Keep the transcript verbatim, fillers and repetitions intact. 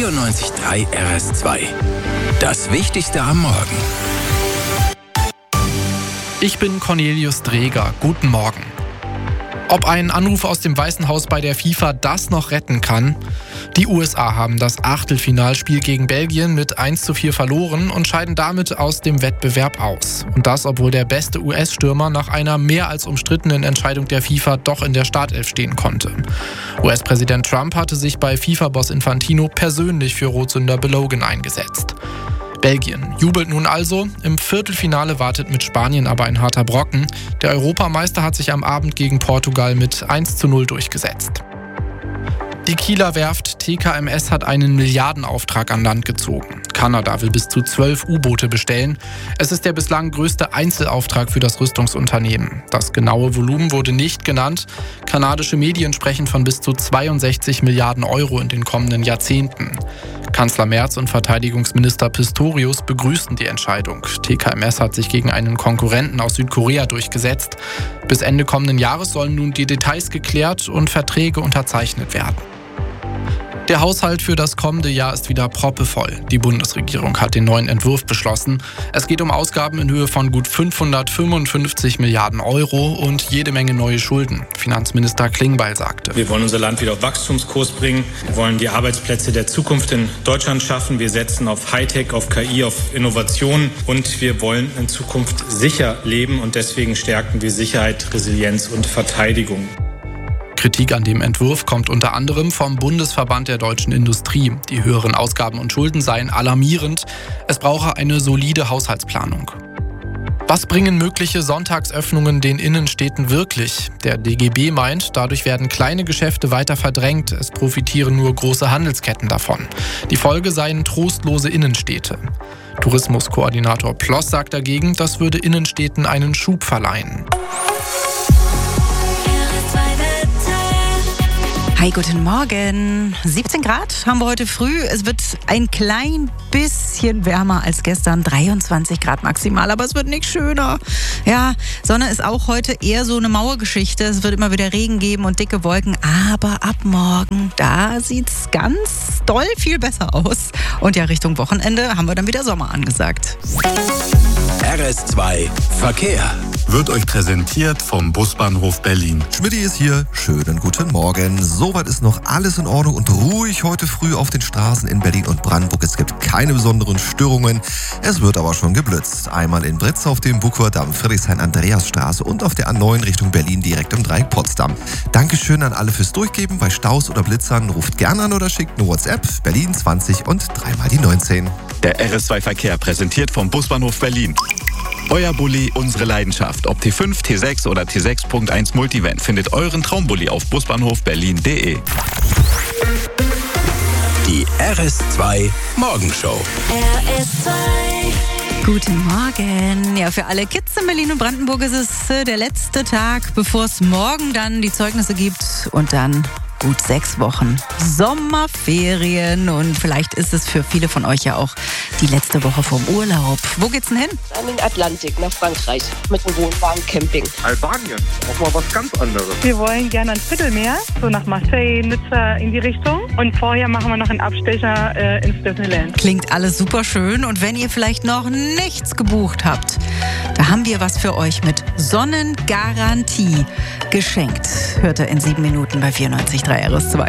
vierundneunzig Komma drei R S zwei. Das Wichtigste am Morgen. Ich bin Cornelius Dreger. Guten Morgen. Ob ein Anruf aus dem Weißen Haus bei der FIFA das noch retten kann? Die U S A haben das Achtelfinalspiel gegen Belgien mit eins zu vier verloren und scheiden damit aus dem Wettbewerb aus. Und das, obwohl der beste U S-Stürmer nach einer mehr als umstrittenen Entscheidung der FIFA doch in der Startelf stehen konnte. U S-Präsident Trump hatte sich bei FIFA-Boss Infantino persönlich für Rotsünder Belogan eingesetzt. Belgien jubelt nun also. Im Viertelfinale wartet mit Spanien aber ein harter Brocken. Der Europameister hat sich am Abend gegen Portugal mit eins zu null durchgesetzt. Die Kieler Werft T K M S hat einen Milliardenauftrag an Land gezogen. Kanada will bis zu zwölf U-Boote bestellen. Es ist der bislang größte Einzelauftrag für das Rüstungsunternehmen. Das genaue Volumen wurde nicht genannt. Kanadische Medien sprechen von bis zu zweiundsechzig Milliarden Euro in den kommenden Jahrzehnten. Kanzler Merz und Verteidigungsminister Pistorius begrüßten die Entscheidung. T K M S hat sich gegen einen Konkurrenten aus Südkorea durchgesetzt. Bis Ende kommenden Jahres sollen nun die Details geklärt und Verträge unterzeichnet werden. Der Haushalt für das kommende Jahr ist wieder proppevoll. Die Bundesregierung hat den neuen Entwurf beschlossen. Es geht um Ausgaben in Höhe von gut fünfhundertfünfundfünfzig Milliarden Euro und jede Menge neue Schulden. Finanzminister Klingbeil sagte: Wir wollen unser Land wieder auf Wachstumskurs bringen. Wir wollen die Arbeitsplätze der Zukunft in Deutschland schaffen. Wir setzen auf Hightech, auf K I, auf Innovation und wir wollen in Zukunft sicher leben und deswegen stärken wir Sicherheit, Resilienz und Verteidigung. Kritik an dem Entwurf kommt unter anderem vom Bundesverband der deutschen Industrie. Die höheren Ausgaben und Schulden seien alarmierend. Es brauche eine solide Haushaltsplanung. Was bringen mögliche Sonntagsöffnungen den Innenstädten wirklich? Der D G B meint, dadurch werden kleine Geschäfte weiter verdrängt. Es profitieren nur große Handelsketten davon. Die Folge seien trostlose Innenstädte. Tourismuskoordinator Ploss sagt dagegen, das würde Innenstädten einen Schub verleihen. Hi, guten Morgen. siebzehn Grad haben wir heute früh. Es wird ein klein bisschen wärmer als gestern. dreiundzwanzig Grad maximal, aber es wird nicht schöner. Ja, Sonne ist auch heute eher so eine Mauergeschichte. Es wird immer wieder Regen geben und dicke Wolken. Aber ab morgen, da sieht's ganz doll viel besser aus. Und ja, Richtung Wochenende haben wir dann wieder Sommer angesagt. R S zwei Verkehr wird euch präsentiert vom Busbahnhof Berlin. Schmidti ist hier. Schönen guten Morgen. Soweit ist noch alles in Ordnung und ruhig heute früh auf den Straßen in Berlin und Brandenburg. Es gibt keine besonderen Störungen. Es wird aber schon geblitzt. Einmal in Britz auf dem Buckwurdamm, Friedrichshain-Andreasstraße und auf der A neun Richtung Berlin direkt im Dreieck Potsdam. Dankeschön an alle fürs Durchgeben. Bei Staus oder Blitzern ruft gerne an oder schickt eine WhatsApp. Berlin zwanzig und dreimal die neunzehn. Der R S zwei Verkehr präsentiert vom Busbahnhof Berlin. Euer Bulli, unsere Leidenschaft. Ob T fünf, T sechs oder T sechs Punkt eins Multivan, findet euren Traumbulli auf busbahnhof berlin punkt de. Die R S zwei Morgenshow. R S zwei. Guten Morgen. Ja, für alle Kids in Berlin und Brandenburg ist es äh, der letzte Tag, bevor es morgen dann die Zeugnisse gibt und dann gut sechs Wochen Sommerferien. Und vielleicht ist es für viele von euch ja auch die letzte Woche vom Urlaub. Wo geht's denn hin? An den Atlantik, nach Frankreich, mit dem Wohnwagen Camping. Albanien, auch mal was ganz anderes. Wir wollen gerne ans Mittelmeer, so nach Marseille, Nizza in die Richtung. Und vorher machen wir noch einen Abstecher äh, ins Disneyland. Klingt alles super schön. Und wenn ihr vielleicht noch nichts gebucht habt, da haben wir was für euch mit Sonnengarantie geschenkt. Hört ihr in sieben Minuten bei vierundneunzig Komma drei R S zwei.